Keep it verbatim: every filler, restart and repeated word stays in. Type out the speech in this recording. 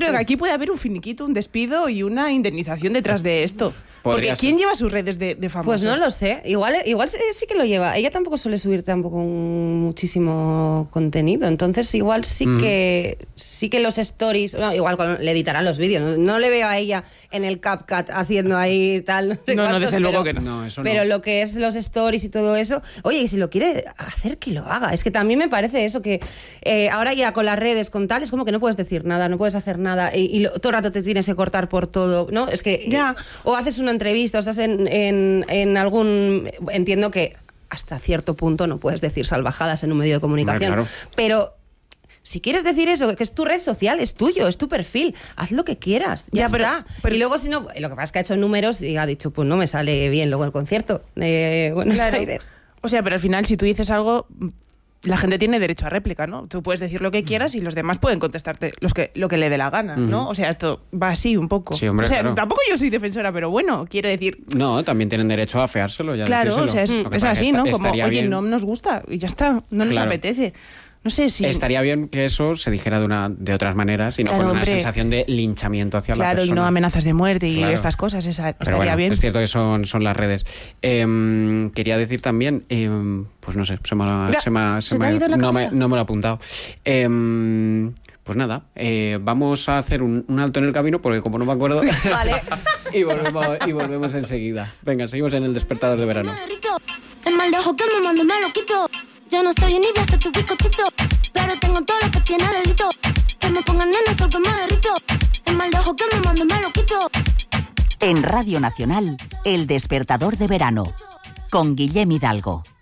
creo que aquí puede haber un finiquito, un despido y una indemnización detrás de esto. Podría Porque ¿quién ser. lleva sus redes de, de famosos? Pues no lo sé. Igual, igual sí que lo lleva. Ella tampoco suele subir tampoco muchísimo contenido. Entonces igual sí Mm. que sí que los stories... No, igual con- le editarán los vídeos. No, no le veo a ella en el CapCut haciendo ahí tal... No, sé No, no, cuántos, desde luego pero- que no. No, eso Pero no. lo que es los stories y todo eso... Oye, y si lo quiere hacer, que lo haga. Es que también me parece eso, que eh, ahora ya con las redes, con tal, es como que no puedes decir nada, no puedes hacer nada y, y lo- todo el rato te tienes que cortar por todo, ¿no? Es que... Ya. O haces una entrevista, o estás en, en, en algún... Entiendo que hasta cierto punto no puedes decir salvajadas en un medio de comunicación, Hombre, claro. pero... Si quieres decir eso, que es tu red social, es tuyo, es tu perfil, haz lo que quieras, ya, Ya, pero- está. pero- y luego si no, lo que pasa es que ha hecho números y ha dicho, pues no me sale bien luego el concierto de Buenos Claro. Aires. O sea, pero al final, si tú dices algo, la gente tiene derecho a réplica, ¿no? Tú puedes decir lo que quieras y los demás pueden contestarte los que, lo que le dé la gana, ¿no? Ujú. O sea, esto va así un poco. Sí, hombre, o sea, claro. tampoco yo soy defensora, pero bueno, quiero decir... No, también tienen derecho a afeárselo. Ya Claro, decírselo. o sea, es, Lo que es pasa así, que ¿no? esta- Como, estaría oye, bien- no nos gusta y ya está, no nos Claro. apetece. No sé si... Estaría bien que eso se dijera de una de otras maneras y no Claro, con una hombre. sensación de linchamiento hacia la Claro, y persona. no amenazas de muerte y Claro. estas cosas, esa, Pero estaría bueno, bien. es cierto que son, son las redes. Em, quería decir también, em, pues no sé, se me, ha- Ya, se me ha- se se te ha me- ido la no, me, cabeza. no me lo he apuntado. Em, pues nada, eh, vamos a hacer un, un alto en el camino porque como no me acuerdo... Vale. y, volvemos, y volvemos enseguida. Venga, seguimos en el despertador de verano. Me derrito. El mal de ojo que me mando me lo quito. Ya no soy ni voy a ser tu bizcochito, pero tengo todo lo que tiene delito. Que me pongan en el sol que me derrito. El mal de ojo que me mando me lo quito. En Radio Nacional, El Despertador de Verano, con Guillem Hidalgo.